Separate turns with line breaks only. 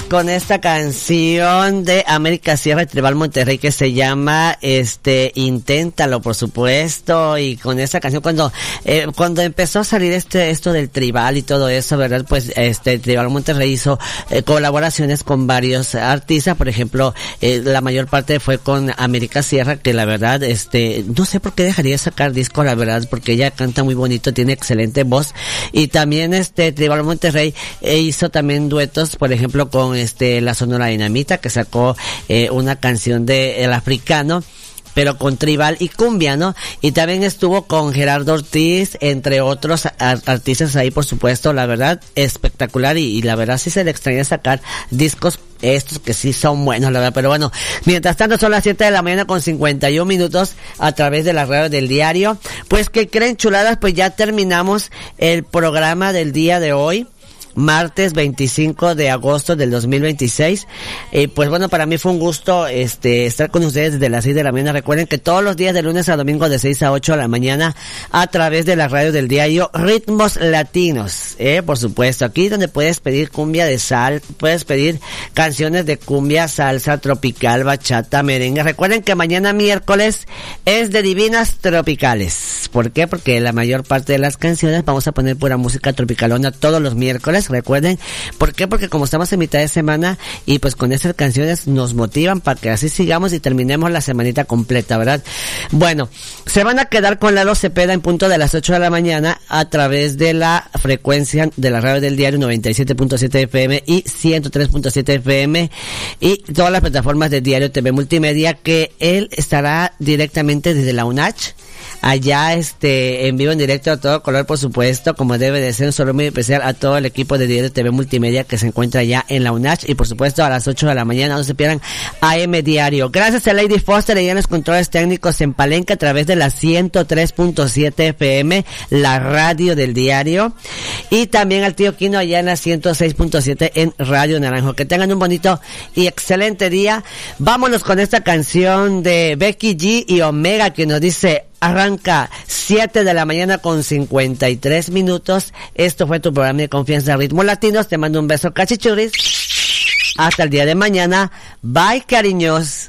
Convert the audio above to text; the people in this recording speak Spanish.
con esta canción de América Sierra y Tribal Monterrey que se llama Inténtalo, por supuesto. Y con esta canción cuando empezó a salir esto del tribal y todo eso, ¿verdad? Pues Tribal Monterrey hizo colaboraciones con varios artistas. Por ejemplo, la mayor parte fue con América Sierra, que la verdad no sé por qué dejaría de sacar disco, la verdad, porque ella canta muy bonito, tiene excelente voz. Y también Tribal Monterrey hizo también duetos, por ejemplo, con la Sonora Dinamita, que sacó una canción de El Africano, pero con tribal y cumbia, ¿no? Y también estuvo con Gerardo Ortiz, entre otros artistas ahí, por supuesto. La verdad, espectacular, y la verdad sí se le extraña sacar discos estos que sí son buenos, la verdad. Pero bueno, mientras tanto son las 7 de la mañana con 51 minutos a través de las radios del diario. Pues, ¿qué creen, chuladas? Pues ya terminamos el programa del día de hoy, martes 25 de agosto del 2026. Pues bueno, para mí fue un gusto estar con ustedes desde las 6 de la mañana. Recuerden que todos los días de lunes a domingo de 6 a 8 de la mañana a través de la radio del diario Ritmos Latinos, por supuesto, aquí donde puedes pedir cumbia de sal, puedes pedir canciones de cumbia, salsa, tropical, bachata, merengue. Recuerden que mañana miércoles es de Divinas Tropicales. ¿Por qué? Porque la mayor parte de las canciones vamos a poner pura música tropicalona todos los miércoles. Recuerden, ¿por qué? Porque como estamos en mitad de semana y pues con estas canciones nos motivan para que así sigamos y terminemos la semanita completa, ¿verdad? Bueno, se van a quedar con Lalo Cepeda en punto de las 8 de la mañana a través de la frecuencia de la radio del diario 97.7 FM y 103.7 FM y todas las plataformas de Diario TV Multimedia, que él estará directamente desde la UNACH, allá en vivo, en directo, a todo color, por supuesto, como debe de ser. Un saludo muy especial a todo el equipo de Diario TV Multimedia que se encuentra allá en la UNACH, y por supuesto a las 8 de la mañana no se pierdan AM Diario. Gracias a Lady Foster y a los controles técnicos en Palenque a través de la 103.7 FM, la radio del diario, y también al tío Quino allá en la 106.7 en Radio Naranjo. Que tengan un bonito y excelente día. Vámonos con esta canción de Becky G y Omega, que nos dice: arranca 7 de la mañana con 53 minutos. Esto fue tu programa de confianza, Ritmos Latinos. Te mando un beso, cachichuris. Hasta el día de mañana. Bye, cariños.